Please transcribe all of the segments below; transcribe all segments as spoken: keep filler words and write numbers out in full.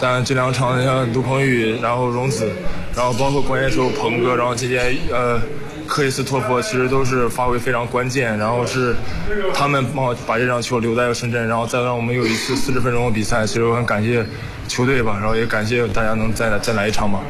但这两场像卢鹏宇，然后荣子，然后包括关键时候鹏哥，然后今天呃克里斯托弗其实都是发挥非常关键，然后是他们帮我把这场球留在深圳，然后再让我们有一次四十分钟的比赛。其实我很感谢球队吧，然后也感谢大家能再来再来一场吧。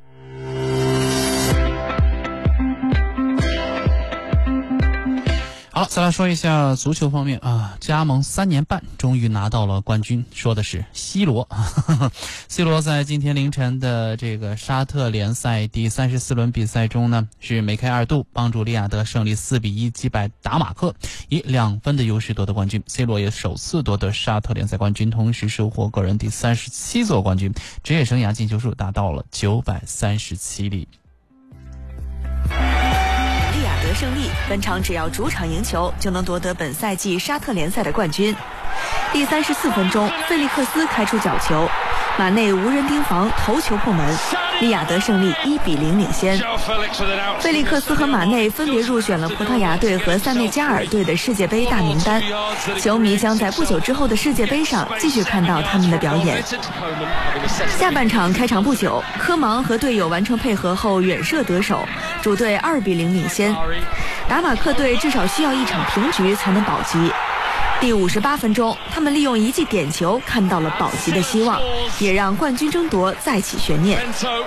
好，再来说一下足球方面啊，加盟三年半，终于拿到了冠军，说的是 C 罗。C 罗在今天凌晨的这个沙特联赛第三十四轮比赛中呢，是梅开二度，帮助利雅得胜利四比一击败达马克，以两分的优势夺得冠军。C 罗也首次夺得沙特联赛冠军，同时收获个人第三十七座冠军，职业生涯进球数达到了九百三十七粒。 得胜利本场只要主场赢球就能夺得本赛季沙特联赛的冠军。第三十四分钟，费利克斯开出角球，马内无人盯防头球破门，利雅得胜利一比零领先。费利克斯和马内分别入选了葡萄牙队和塞内加尔队的世界杯大名单，球迷将在不久之后的世界杯上继续看到他们的表演。下半场开场不久，科芒和队友完成配合后远射得手，主队二比零领先。达马克队至少需要一场平局才能保级。第五十八分钟，他们利用一记点球看到了保级的希望，也让冠军争夺再起悬念。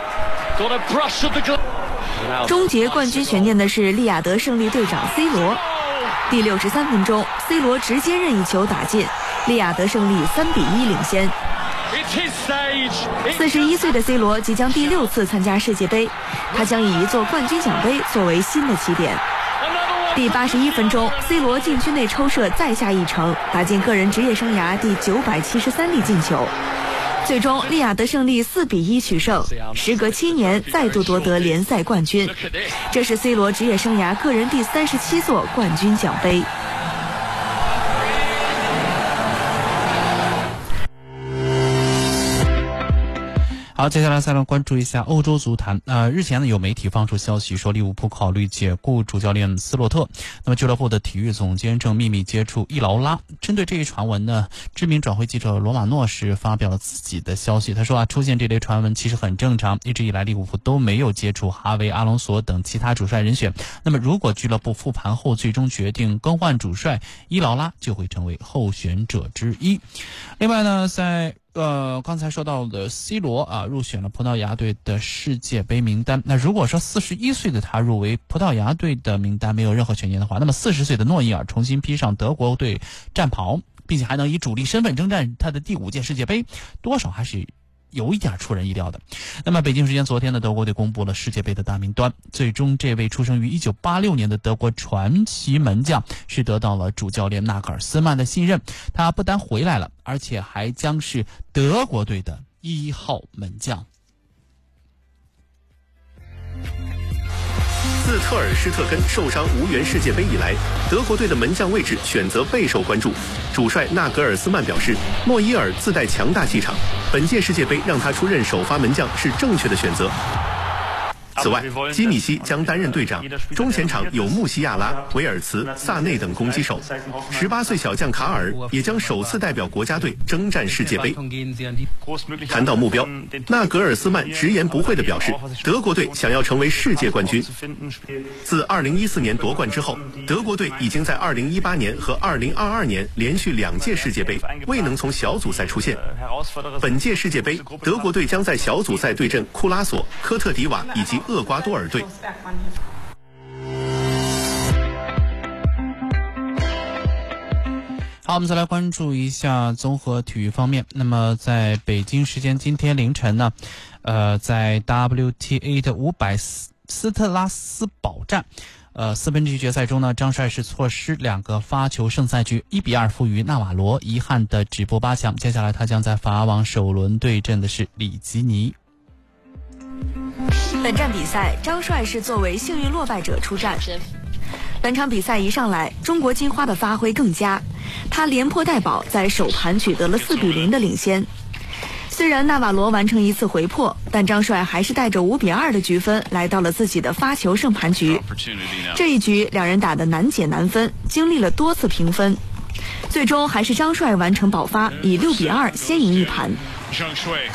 终结冠军悬念的是利雅得胜利队长 C 罗。第六十三分钟 ，C 罗直接任意球打进，利雅得胜利三比一领先。四十一岁的 C 罗即将第六次参加世界杯，他将以一座冠军奖杯作为新的起点。第八十一分钟 ，C 罗禁区内抽射再下一城，打进个人职业生涯第九百七十三粒进球。最终，利雅得胜利四比一取胜，时隔七年再度夺得联赛冠军，这是 C 罗职业生涯个人第三十七座冠军奖杯。 好，接下来再来关注一下欧洲足坛。呃，日前呢，有媒体放出消息说利物浦考虑解雇主教练斯洛特。那么俱乐部的体育总监正秘密接触伊劳拉。针对这一传闻呢，知名转会记者罗马诺是发表了自己的消息。他说啊，出现这类传闻其实很正常，一直以来利物浦都没有接触哈维、阿隆索等其他主帅人选。那么如果俱乐部复盘后最终决定更换主帅，伊劳拉就会成为候选者之一。另外呢，在呃，刚才说到的 C 罗啊，入选了葡萄牙队的世界杯名单。那如果说四十一岁的他入围葡萄牙队的名单没有任何悬念的话，那么四十岁的诺伊尔重新披上德国队战袍，并且还能以主力身份征战他的第五届世界杯，多少还是有一点出人意料的。那么北京时间昨天的德国队公布了世界杯的大名单，最终这位出生于一九八六年的德国传奇门将是得到了主教练纳格尔斯曼的信任，他不单回来了，而且还将是德国队的一号门将。 自特尔施特根受伤无缘世界杯以来，德国队的门将位置选择备受关注。主帅纳格尔斯曼表示，诺伊尔自带强大气场，本届世界杯让他出任首发门将是正确的选择。此外，基米希将担任队长，中前场有穆西亚拉、维尔茨、萨内等攻击手。十八岁小将卡尔也将首次代表国家队征战世界杯。谈到目标，纳格尔斯曼直言不讳地表示，德国队想要成为世界冠军。自二零一四年夺冠之后，德国队已经在二零一八年和二零二二年连续两届世界杯未能从小组赛出现。本届世界杯，德国队将在小组赛对阵库拉索、科特迪瓦以及厄瓜多尔队。 好，我们再来关注一下综合体育方面。那么在北京时间今天凌晨呢，呃，在 W T A 的五百斯特拉斯堡站呃，四分之一决赛中呢，张帅是错失两个发球胜赛局，一比二负于纳瓦罗，遗憾的止步八强。接下来他将在法网首轮对阵的是里吉尼。 本站比赛，张帅是作为幸运落败者出战。本场比赛一上来，中国金花的发挥更佳，他连破带保，在首盘取得了四比零的领先。虽然纳瓦罗完成一次回破，但张帅还是带着五比二的局分来到了自己的发球胜盘局。这一局两人打得难解难分，经历了多次平分，最终还是张帅完成保发，以六比二先赢一盘。